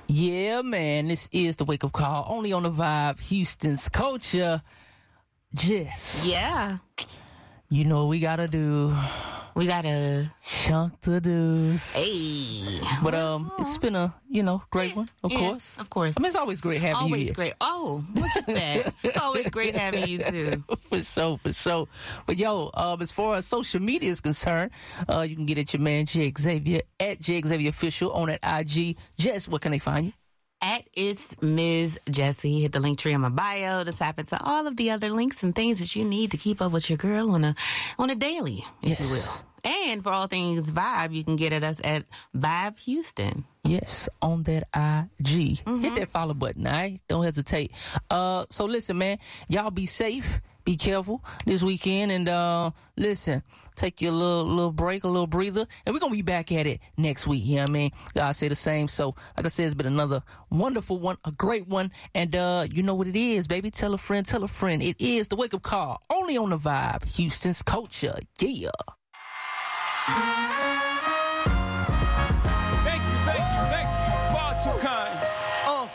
Yeah, man, this is the Wake Up Call, only on the Vibe, Houston's culture. Jess. Yeah. You know what we gotta do? We gotta chunk the deuce. Hey. But it's been a, great one, of course. Of course. I mean, it's always great having you here. Always great. Oh, look at that. It's always great having you too. For sure. But yo, as far as social media is concerned, you can get at your man Jay Xavier at Jay Xavier Official on that IG. Jess, where can they find you? At It's Ms. Jessie. Hit the link tree on my bio to tap into all of the other links and things that you need to keep up with your girl on a daily, if you will. And for all things Vibe, you can get at us at Vibe Houston. Yes, on that IG. Hit that follow button, all right? Don't hesitate. So listen, man, y'all be safe. Be careful this weekend, and listen, take your little break, a little breather, and we're gonna be back at it next week. You know what I mean? I say the same. So, like I said, it's been another wonderful one, a great one, and you know what it is, baby. Tell a friend. It is the Wake Up Call, only on the Vibe, Houston's culture. Yeah. Thank you. Far too kind.